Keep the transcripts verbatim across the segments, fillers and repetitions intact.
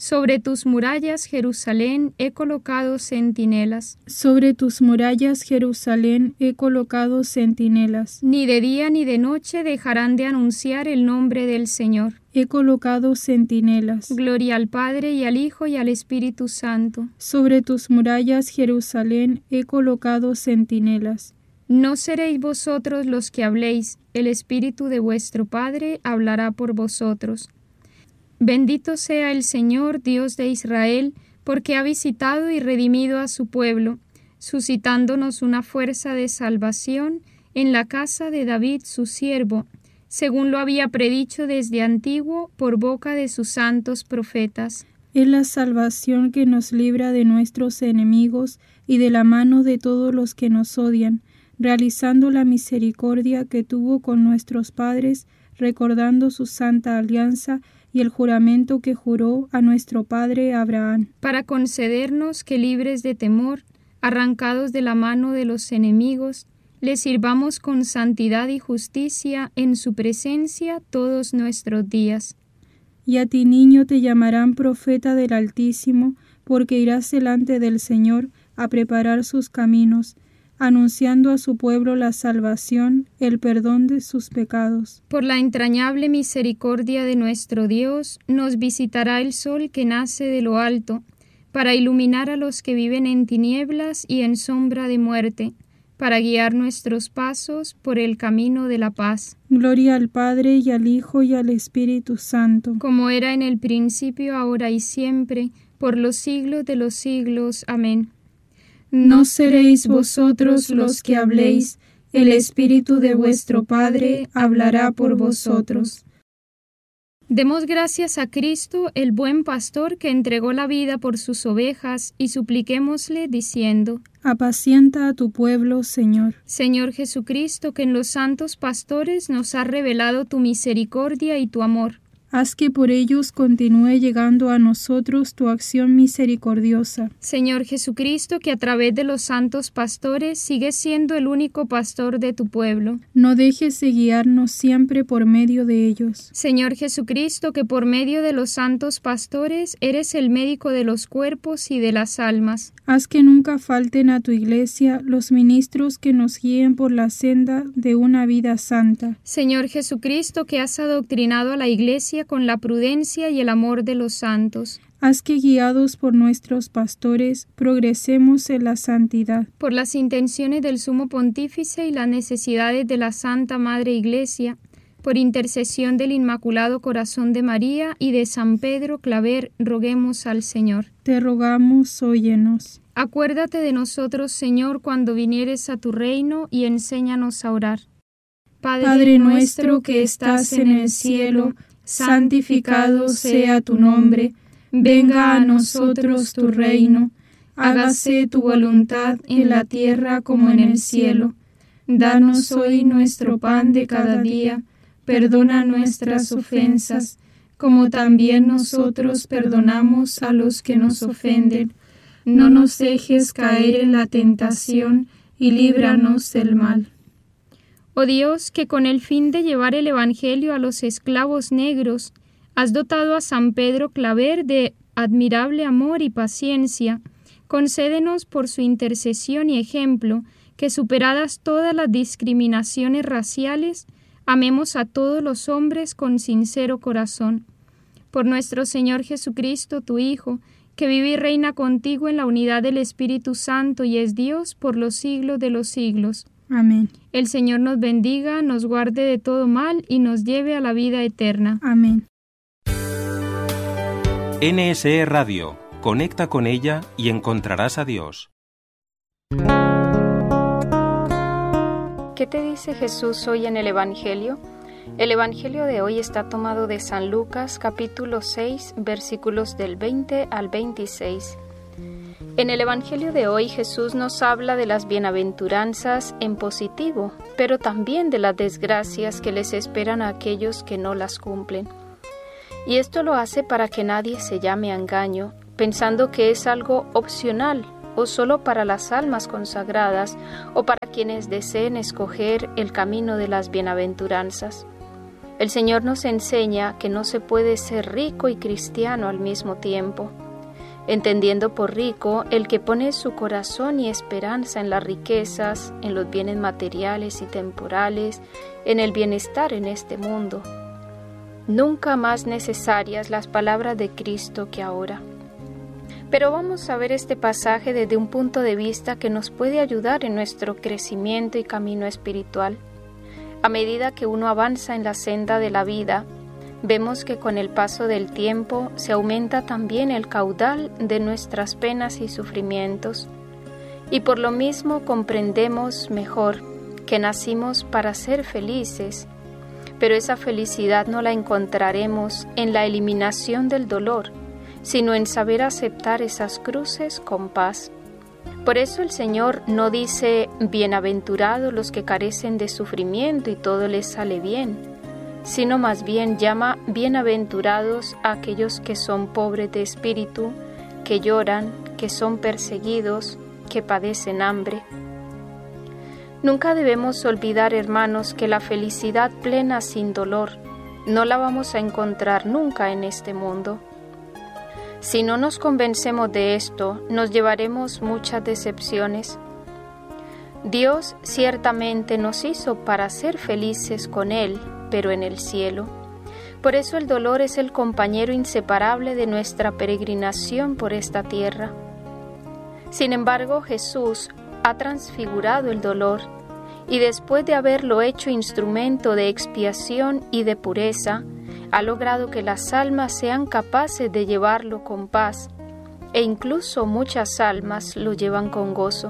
Sobre tus murallas, Jerusalén, he colocado centinelas. Sobre tus murallas, Jerusalén, he colocado centinelas. Ni de día ni de noche dejarán de anunciar el nombre del Señor. He colocado centinelas. Gloria al Padre, y al Hijo, y al Espíritu Santo. Sobre tus murallas, Jerusalén, he colocado centinelas. No seréis vosotros los que habléis, el Espíritu de vuestro Padre hablará por vosotros. Bendito sea el Señor, Dios de Israel, porque ha visitado y redimido a su pueblo, suscitándonos una fuerza de salvación en la casa de David su siervo, según lo había predicho desde antiguo por boca de sus santos profetas. Es la salvación que nos libra de nuestros enemigos y de la mano de todos los que nos odian, realizando la misericordia que tuvo con nuestros padres, recordando su santa alianza y el juramento que juró a nuestro padre Abraham, para concedernos que, libres de temor, arrancados de la mano de los enemigos, le sirvamos con santidad y justicia en su presencia todos nuestros días. Y a ti, niño, te llamarán profeta del Altísimo, porque irás delante del Señor a preparar sus caminos, anunciando a su pueblo la salvación, el perdón de sus pecados. Por la entrañable misericordia de nuestro Dios, nos visitará el sol que nace de lo alto, para iluminar a los que viven en tinieblas y en sombra de muerte, para guiar nuestros pasos por el camino de la paz. Gloria al Padre, y al Hijo, y al Espíritu Santo, como era en el principio, ahora y siempre, por los siglos de los siglos. Amén. No seréis vosotros los que habléis, el Espíritu de vuestro Padre hablará por vosotros. Demos gracias a Cristo, el buen pastor que entregó la vida por sus ovejas, y supliquémosle diciendo: Apacienta a tu pueblo, Señor. Señor Jesucristo, que en los santos pastores nos has revelado tu misericordia y tu amor. Haz que por ellos continúe llegando a nosotros tu acción misericordiosa. Señor Jesucristo, que a través de los santos pastores sigues siendo el único pastor de tu pueblo. No dejes de guiarnos siempre por medio de ellos. Señor Jesucristo, que por medio de los santos pastores eres el médico de los cuerpos y de las almas. Haz que nunca falten a tu iglesia los ministros que nos guíen por la senda de una vida santa. Señor Jesucristo, que has adoctrinado a la iglesia con la prudencia y el amor de los santos. Haz que, guiados por nuestros pastores, progresemos en la santidad. Por las intenciones del Sumo Pontífice y las necesidades de la Santa Madre Iglesia, por intercesión del Inmaculado Corazón de María y de San Pedro Claver, roguemos al Señor. Te rogamos, óyenos. Acuérdate de nosotros, Señor, cuando vinieres a tu reino, y enséñanos a orar. Padre, Padre nuestro que estás en el cielo, santificado sea tu nombre. Venga a nosotros tu reino. Hágase tu voluntad en la tierra como en el cielo. Danos hoy nuestro pan de cada día. Perdona nuestras ofensas, como también nosotros perdonamos a los que nos ofenden. No nos dejes caer en la tentación, y líbranos del mal. Oh Dios, que con el fin de llevar el Evangelio a los esclavos negros, has dotado a San Pedro Claver de admirable amor y paciencia, concédenos por su intercesión y ejemplo, que superadas todas las discriminaciones raciales, amemos a todos los hombres con sincero corazón. Por nuestro Señor Jesucristo, tu Hijo, que vive y reina contigo en la unidad del Espíritu Santo y es Dios por los siglos de los siglos. Amén. El Señor nos bendiga, nos guarde de todo mal y nos lleve a la vida eterna. Amén. N S E Radio. Conecta con ella y encontrarás a Dios. ¿Qué te dice Jesús hoy en el Evangelio? El Evangelio de hoy está tomado de San Lucas, capítulo seis, versículos del veinte al veintiséis. En el Evangelio de hoy Jesús nos habla de las bienaventuranzas en positivo, pero también de las desgracias que les esperan a aquellos que no las cumplen. Y esto lo hace para que nadie se llame a engaño, pensando que es algo opcional o solo para las almas consagradas o para quienes deseen escoger el camino de las bienaventuranzas. El Señor nos enseña que no se puede ser rico y cristiano al mismo tiempo, entendiendo por rico el que pone su corazón y esperanza en las riquezas, en los bienes materiales y temporales, en el bienestar en este mundo. Nunca más necesarias las palabras de Cristo que ahora. Pero vamos a ver este pasaje desde un punto de vista que nos puede ayudar en nuestro crecimiento y camino espiritual. A medida que uno avanza en la senda de la vida, vemos que con el paso del tiempo se aumenta también el caudal de nuestras penas y sufrimientos, y por lo mismo comprendemos mejor que nacimos para ser felices, pero esa felicidad no la encontraremos en la eliminación del dolor, sino en saber aceptar esas cruces con paz. Por eso el Señor no dice bienaventurados los que carecen de sufrimiento y todo les sale bien, sino más bien llama bienaventurados a aquellos que son pobres de espíritu, que lloran, que son perseguidos, que padecen hambre. Nunca debemos olvidar, hermanos, que la felicidad plena sin dolor no la vamos a encontrar nunca en este mundo. Si no nos convencemos de esto, nos llevaremos muchas decepciones. Dios ciertamente nos hizo para ser felices con Él, pero en el cielo. Por eso el dolor es el compañero inseparable de nuestra peregrinación por esta tierra. Sin embargo, Jesús ha transfigurado el dolor y después de haberlo hecho instrumento de expiación y de pureza, ha logrado que las almas sean capaces de llevarlo con paz, e incluso muchas almas lo llevan con gozo.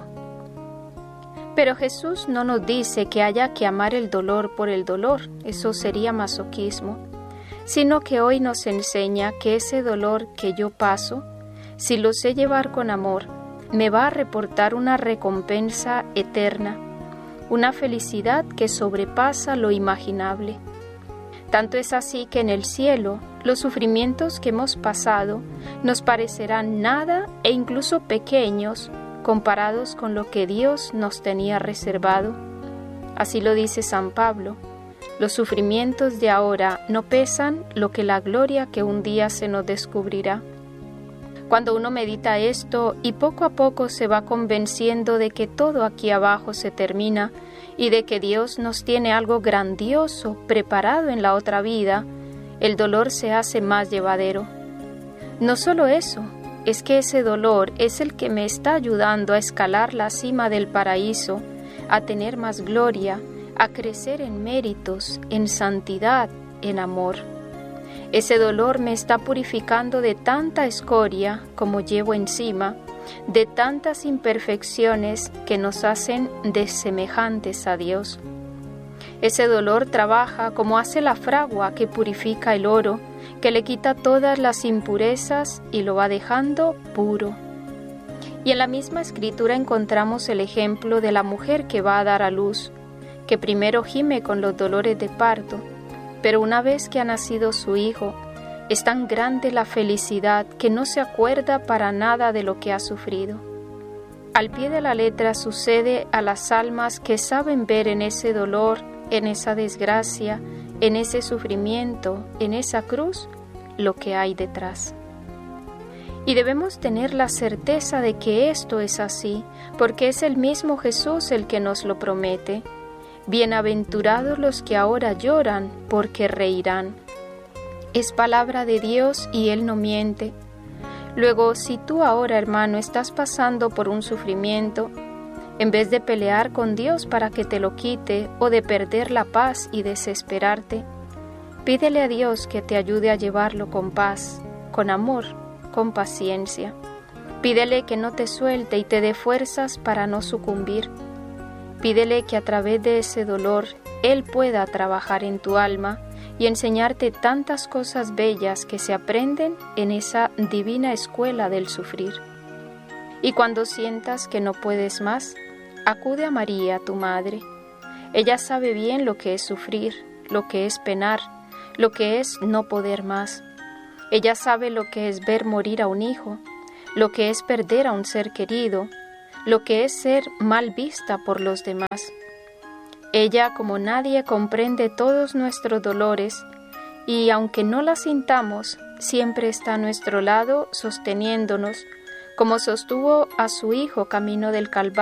Pero Jesús no nos dice que haya que amar el dolor por el dolor, eso sería masoquismo, sino que hoy nos enseña que ese dolor que yo paso, si lo sé llevar con amor, me va a reportar una recompensa eterna, una felicidad que sobrepasa lo imaginable. Tanto es así que en el cielo los sufrimientos que hemos pasado nos parecerán nada e incluso pequeños comparados con lo que Dios nos tenía reservado. Así lo dice San Pablo: los sufrimientos de ahora no pesan lo que la gloria que un día se nos descubrirá. Cuando uno medita esto y poco a poco se va convenciendo de que todo aquí abajo se termina y de que Dios nos tiene algo grandioso preparado en la otra vida, el dolor se hace más llevadero. No solo eso, es que ese dolor es el que me está ayudando a escalar la cima del paraíso, a tener más gloria, a crecer en méritos, en santidad, en amor. Ese dolor me está purificando de tanta escoria como llevo encima, de tantas imperfecciones que nos hacen desemejantes a Dios. Ese dolor trabaja como hace la fragua que purifica el oro, que le quita todas las impurezas y lo va dejando puro. Y en la misma escritura encontramos el ejemplo de la mujer que va a dar a luz, que primero gime con los dolores de parto, pero una vez que ha nacido su hijo, es tan grande la felicidad que no se acuerda para nada de lo que ha sufrido. Al pie de la letra sucede a las almas que saben ver en ese dolor, en esa desgracia, en ese sufrimiento, en esa cruz, lo que hay detrás. Y debemos tener la certeza de que esto es así, porque es el mismo Jesús el que nos lo promete. Bienaventurados los que ahora lloran, porque reirán. Es palabra de Dios y Él no miente. Luego, si tú ahora, hermano, estás pasando por un sufrimiento, en vez de pelear con Dios para que te lo quite o de perder la paz y desesperarte, pídele a Dios que te ayude a llevarlo con paz, con amor, con paciencia. Pídele que no te suelte y te dé fuerzas para no sucumbir. Pídele que a través de ese dolor Él pueda trabajar en tu alma y enseñarte tantas cosas bellas que se aprenden en esa divina escuela del sufrir. Y cuando sientas que no puedes más, acude a María, tu madre. Ella sabe bien lo que es sufrir, lo que es penar, lo que es no poder más. Ella sabe lo que es ver morir a un hijo, lo que es perder a un ser querido, lo que es ser mal vista por los demás. Ella, como nadie, comprende todos nuestros dolores y, aunque no la sintamos, siempre está a nuestro lado sosteniéndonos, como sostuvo a su Hijo camino del Calvario.